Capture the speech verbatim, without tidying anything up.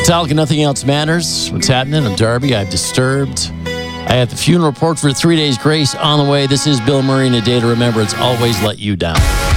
Metallica, Nothing Else Matters. What's happening? I'm Darby. I've Disturbed. I have the funeral report for Three Days Grace on the way. This is Bill Murray and A Day to Remember. It's Always Let You Down.